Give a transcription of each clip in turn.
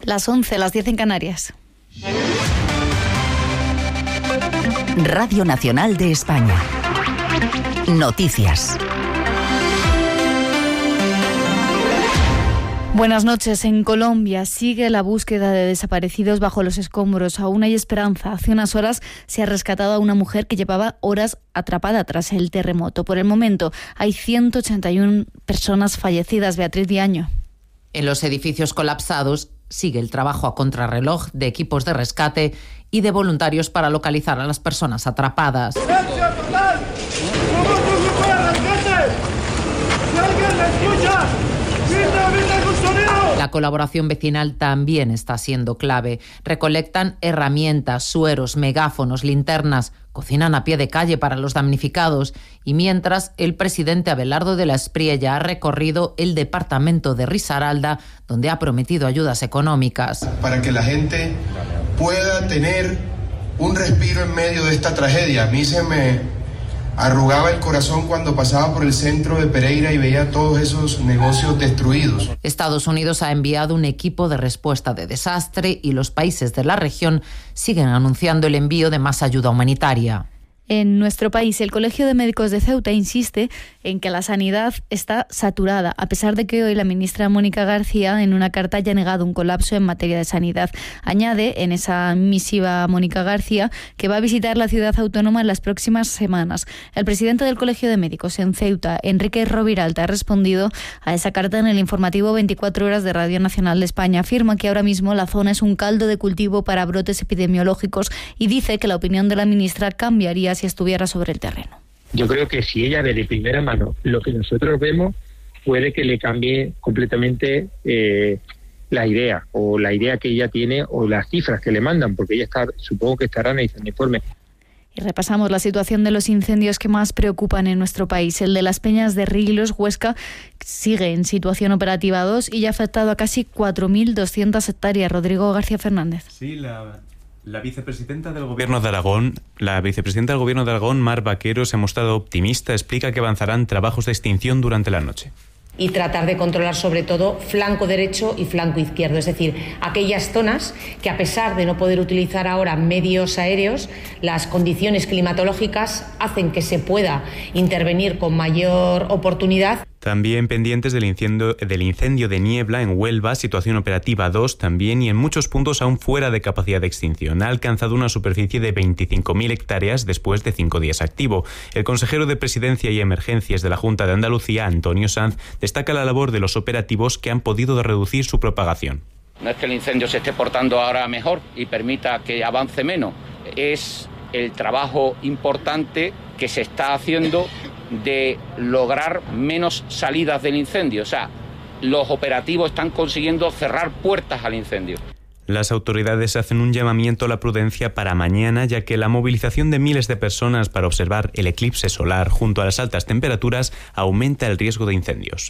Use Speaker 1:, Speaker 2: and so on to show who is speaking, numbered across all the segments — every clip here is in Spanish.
Speaker 1: Las 11, las 10 en Canarias.
Speaker 2: Radio Nacional de España. Noticias.
Speaker 1: Buenas noches. En Colombia sigue la búsqueda de desaparecidos bajo los escombros. Aún hay esperanza. Hace unas horas se ha rescatado a una mujer que llevaba horas atrapada tras el terremoto. Por el momento hay 181 personas fallecidas. Beatriz Diaño.
Speaker 3: En los edificios colapsados sigue el trabajo a contrarreloj de equipos de rescate y de voluntarios para localizar a las personas atrapadas. La colaboración vecinal también está siendo clave. Recolectan herramientas, sueros, megáfonos, linternas, cocinan a pie de calle para los damnificados y mientras el presidente Abelardo de la Espriella ha recorrido el departamento de Risaralda, donde ha prometido ayudas económicas.
Speaker 4: Para que la gente pueda tener un respiro en medio de esta tragedia. A mí se me arrugaba el corazón cuando pasaba por el centro de Pereira y veía todos esos negocios destruidos.
Speaker 3: Estados Unidos ha enviado un equipo de respuesta de desastre y los países de la región siguen anunciando el envío de más ayuda humanitaria.
Speaker 1: En nuestro país, el Colegio de Médicos de Ceuta insiste en que la sanidad está saturada, a pesar de que hoy la ministra Mónica García en una carta haya negado un colapso en materia de sanidad. Añade en esa misiva Mónica García que va a visitar la ciudad autónoma en las próximas semanas. El presidente del Colegio de Médicos en Ceuta, Enrique Roviralta, ha respondido a esa carta en el informativo 24 horas de Radio Nacional de España. Afirma que ahora mismo la zona es un caldo de cultivo para brotes epidemiológicos y dice que la opinión de la ministra cambiaría si estuviera sobre el terreno.
Speaker 5: Yo creo que si ella ve de primera mano lo que nosotros vemos, puede que le cambie completamente la idea que ella tiene o las cifras que le mandan, porque ella supongo que estará analizando el informe.
Speaker 1: Y repasamos la situación de los incendios que más preocupan en nuestro país. El de las Peñas de Riglos, Huesca, sigue en situación operativa 2 y ya ha afectado a casi 4.200 hectáreas. Rodrigo García Fernández.
Speaker 6: Sí, La vicepresidenta del Gobierno de Aragón, Mar Vaquero, se ha mostrado optimista. Explica que avanzarán trabajos de extinción durante la noche.
Speaker 7: Y tratar de controlar sobre todo flanco derecho y flanco izquierdo, es decir, aquellas zonas que a pesar de no poder utilizar ahora medios aéreos, las condiciones climatológicas hacen que se pueda intervenir con mayor oportunidad.
Speaker 6: También pendientes del incendio de Niebla en Huelva, situación operativa 2 también y en muchos puntos aún fuera de capacidad de extinción. Ha alcanzado una superficie de 25.000 hectáreas después de 5 días activo. El consejero de Presidencia y Emergencias de la Junta de Andalucía, Antonio Sanz, destaca la labor de los operativos que han podido reducir su propagación.
Speaker 8: No es que el incendio se esté portando ahora mejor y permita que avance menos, es el trabajo importante que se está haciendo de lograr menos salidas del incendio. O sea, los operativos están consiguiendo cerrar puertas al incendio.
Speaker 6: Las autoridades hacen un llamamiento a la prudencia para mañana, ya que la movilización de miles de personas para observar el eclipse solar junto a las altas temperaturas aumenta el riesgo de incendios.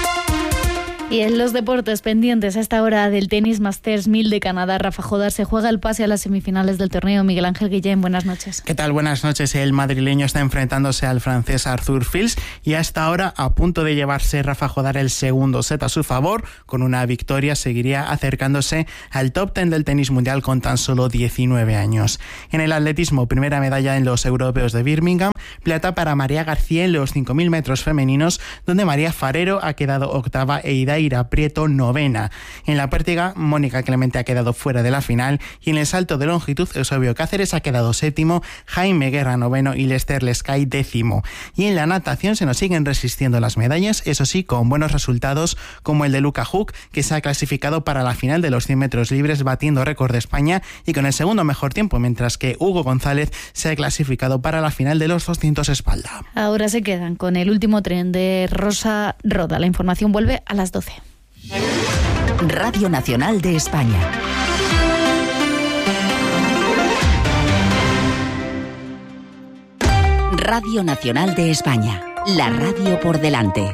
Speaker 1: Y en los deportes pendientes a esta hora del tenis Masters 1000 de Canadá, Rafa Jodar se juega el pase a las semifinales del torneo. Miguel Ángel Guillén, buenas noches.
Speaker 9: ¿Qué tal? Buenas noches. El madrileño está enfrentándose al francés Arthur Fils y hasta ahora a punto de llevarse Rafa Jodar el segundo set a su favor. Con una victoria seguiría acercándose al top 10 del tenis mundial con tan solo 19 años. En el atletismo, primera medalla en los europeos de Birmingham, plata para María García en los 5.000 metros femeninos, donde María Farero ha quedado octava e Idaira Prieto novena. En la pértiga, Mónica Clemente ha quedado fuera de la final y en el salto de longitud, Eusebio Cáceres ha quedado séptimo, Jaime Guerra noveno y Lester Lescay décimo. Y en la natación se nos siguen resistiendo las medallas, eso sí, con buenos resultados como el de Luca Huck, que se ha clasificado para la final de los 100 metros libres batiendo récord de España y con el segundo mejor tiempo, mientras que Hugo González se ha clasificado para la final de los 200 espalda.
Speaker 1: Ahora se quedan con el último tren de Rosa Roda. La información vuelve a las 12.
Speaker 2: Radio Nacional de España. Radio Nacional de España. La radio por delante.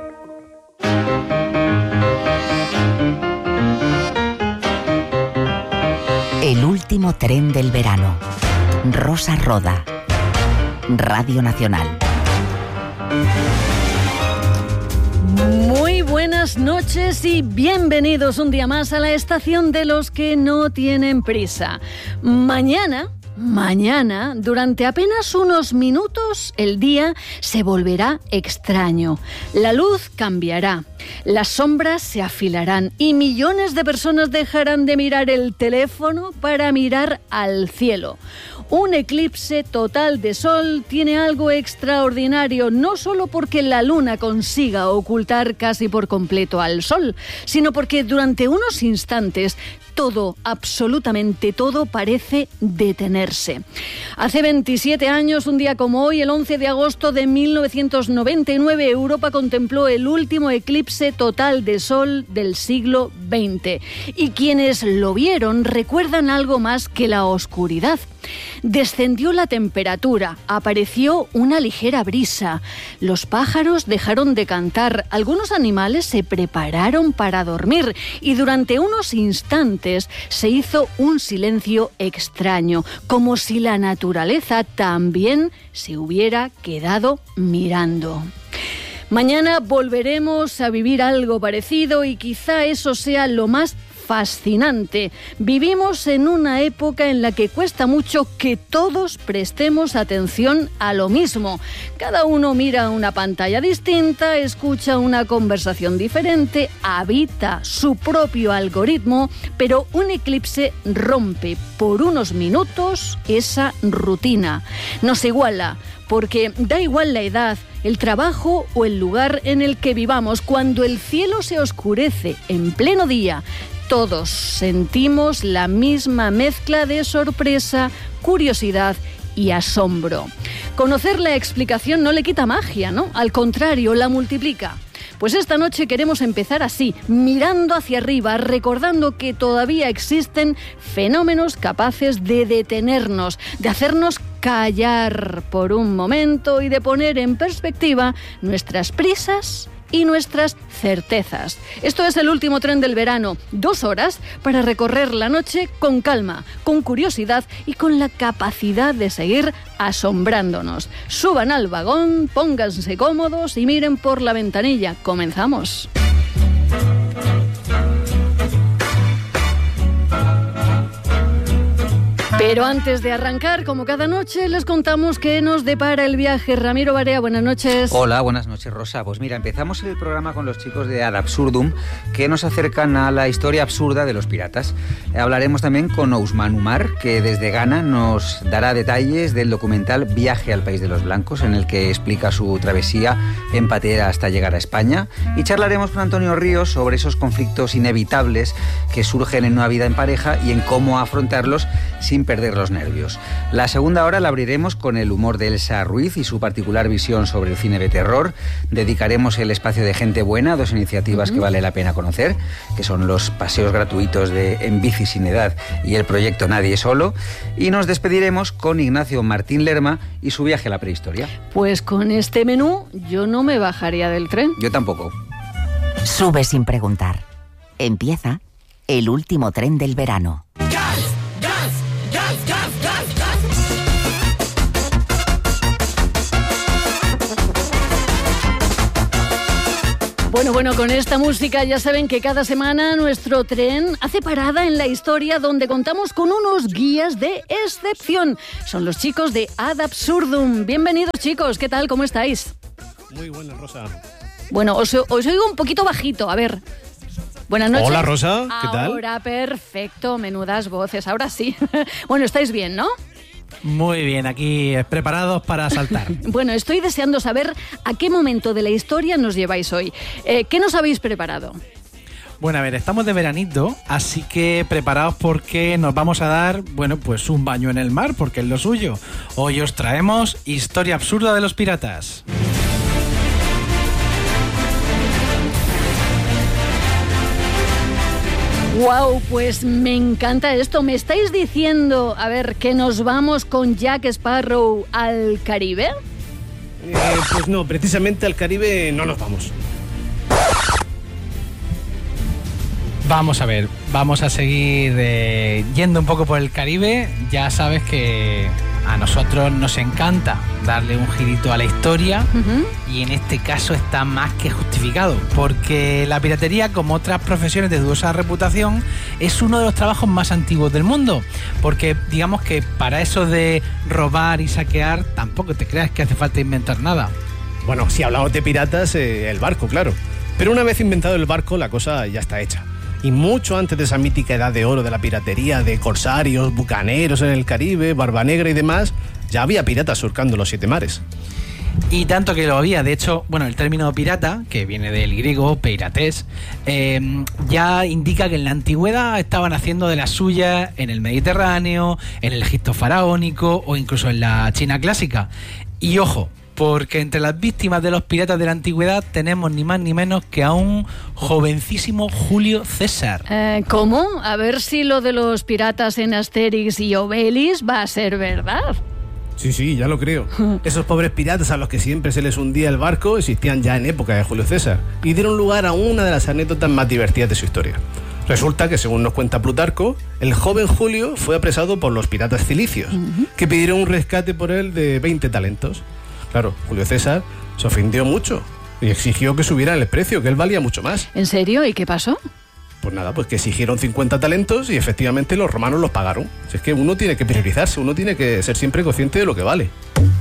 Speaker 2: El último tren del verano. Rosa Roda. Radio Nacional.
Speaker 10: Muy buenas buenas noches y bienvenidos un día más a la estación de los que no tienen prisa. Mañana, durante apenas unos minutos, el día se volverá extraño. La luz cambiará, las sombras se afilarán y millones de personas dejarán de mirar el teléfono para mirar al cielo. Un eclipse total de sol tiene algo extraordinario, no solo porque la luna consiga ocultar casi por completo al sol, sino porque durante unos instantes todo, absolutamente todo, parece detenerse. Hace 27 años, un día como hoy, el 11 de agosto de 1999, Europa contempló el último eclipse total de sol del siglo XX. Y quienes lo vieron recuerdan algo más que la oscuridad. Descendió la temperatura, apareció una ligera brisa, los pájaros dejaron de cantar, algunos animales se prepararon para dormir y durante unos instantes se hizo un silencio extraño, como si la naturaleza también se hubiera quedado mirando. Mañana volveremos a vivir algo parecido y quizá eso sea lo más fascinante. Vivimos en una época en la que cuesta mucho que todos prestemos atención a lo mismo. Cada uno mira una pantalla distinta, escucha una conversación diferente, habita su propio algoritmo, pero un eclipse rompe por unos minutos esa rutina. Nos iguala, porque da igual la edad, el trabajo o el lugar en el que vivamos. Cuando el cielo se oscurece en pleno día, todos sentimos la misma mezcla de sorpresa, curiosidad y asombro. Conocer la explicación no le quita magia, ¿no? Al contrario, la multiplica. Pues esta noche queremos empezar así, mirando hacia arriba, recordando que todavía existen fenómenos capaces de detenernos, de hacernos callar por un momento y de poner en perspectiva nuestras prisas y nuestras certezas. Esto es el último tren del verano. 2 horas para recorrer la noche con calma, con curiosidad y con la capacidad de seguir asombrándonos. Suban al vagón, pónganse cómodos y miren por la ventanilla. Comenzamos. Pero antes de arrancar, como cada noche, les contamos qué nos depara el viaje. Ramiro Barea, buenas noches.
Speaker 11: Hola, buenas noches, Rosa. Pues mira, empezamos el programa con los chicos de Ad Absurdum, que nos acercan a la historia absurda de los piratas. Hablaremos también con Ousmane Umar, que desde Ghana nos dará detalles del documental Viaje al País de los Blancos, en el que explica su travesía en patera hasta llegar a España. Y charlaremos con Antonio Ríos sobre esos conflictos inevitables que surgen en una vida en pareja y en cómo afrontarlos sin perder los nervios. La segunda hora la abriremos con el humor de Elsa Ruiz y su particular visión sobre el cine de terror. Dedicaremos el espacio de Gente Buena a 2 iniciativas que vale la pena conocer, que son los paseos gratuitos de En Bici Sin Edad y el proyecto Nadie Solo. Y nos despediremos con Ignacio Martín Lerma y su viaje a la prehistoria.
Speaker 10: Pues con este menú yo no me bajaría del tren.
Speaker 11: Yo tampoco.
Speaker 2: Sube sin preguntar. Empieza el último tren del verano.
Speaker 10: Bueno, con esta música ya saben que cada semana nuestro tren hace parada en la historia donde contamos con unos guías de excepción. Son los chicos de Ad Absurdum. Bienvenidos, chicos. ¿Qué tal? ¿Cómo estáis?
Speaker 12: Muy buena, Rosa.
Speaker 10: Bueno, os oigo un poquito bajito. A ver. Buenas noches.
Speaker 12: Hola, Rosa. ¿Qué tal?
Speaker 10: Ahora perfecto. Menudas voces. Ahora sí. Bueno, estáis bien, ¿no?
Speaker 12: Muy bien, aquí preparados para saltar.
Speaker 10: Bueno, estoy deseando saber a qué momento de la historia nos lleváis hoy. ¿Qué nos habéis preparado?
Speaker 12: Bueno, a ver, estamos de veranito, así que preparaos porque nos vamos a dar, bueno, pues un baño en el mar, porque es lo suyo. Hoy os traemos Historia Absurda de los Piratas.
Speaker 10: Wow, pues me encanta esto. ¿Me estáis diciendo, a ver, que nos vamos con Jack Sparrow al Caribe?
Speaker 12: Pues no, precisamente al Caribe no nos vamos. Vamos a ver, vamos a seguir yendo un poco por el Caribe. Ya sabes que a nosotros nos encanta darle un girito a la historia y en este caso está más que justificado, porque la piratería, como otras profesiones de dudosa reputación, es uno de los trabajos más antiguos del mundo, porque digamos que para eso de robar y saquear tampoco te creas que hace falta inventar nada.
Speaker 13: Bueno, si hablamos de piratas, el barco, claro. Pero una vez inventado el barco, la cosa ya está hecha. Y mucho antes de esa mítica edad de oro de la piratería, de corsarios, bucaneros en el Caribe, Barba Negra y demás, ya había piratas surcando los 7 mares.
Speaker 12: Y tanto que lo había. De hecho, bueno, el término pirata, que viene del griego pirates, ya indica que en la antigüedad estaban haciendo de las suyas en el Mediterráneo, en el Egipto faraónico o incluso en la China clásica. Y ojo, porque entre las víctimas de los piratas de la antigüedad tenemos ni más ni menos que a un jovencísimo Julio César.
Speaker 10: ¿Cómo? A ver si lo de los piratas en Asterix y Obelix va a ser verdad.
Speaker 13: Sí, ya lo creo. Esos pobres piratas a los que siempre se les hundía el barco existían ya en época de Julio César y dieron lugar a una de las anécdotas más divertidas de su historia. Resulta que, según nos cuenta Plutarco, el joven Julio fue apresado por los piratas cilicios, que pidieron un rescate por él de 20 talentos. Claro, Julio César se ofendió mucho y exigió que subieran el precio, que él valía mucho más.
Speaker 10: ¿En serio? ¿Y qué pasó?
Speaker 13: Pues nada, pues que exigieron 50 talentos y efectivamente los romanos los pagaron. Si es que uno tiene que priorizarse, uno tiene que ser siempre consciente de lo que vale.